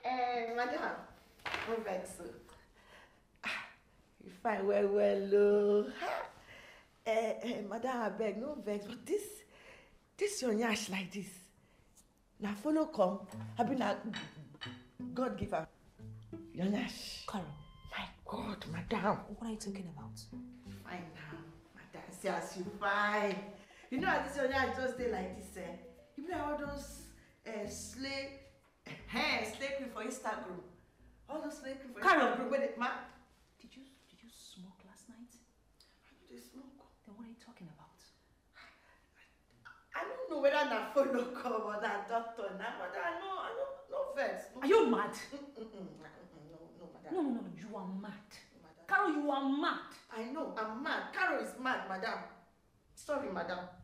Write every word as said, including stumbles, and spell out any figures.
Eh, madam, no vex. Ah, you fine well, well, oh. Eh, eh, madam, I beg, no vex, but this, this your nyash like this. Now follow come, I been a God giver. Your nyash. Carol. My God, madam. What are you talking about? Fine now, madam. See as you fine. You know how this your nyash just stay like this, eh? You know all those uh, slay, eh, slay cream for Instagram. All those slay cream for Carol. Instagram. When it, ma, Did you did you smoke last night? I do smoke. Then what are you talking about? I don't know whether na follow come or na doctor now, but I know, I know, no vex. No. Are you mad? Mm-mm, no, no, madam. No, no, no, you are mad. Madam. Carol, you are mad. I know, I'm mad. Carol is mad, madam. Sorry, madam.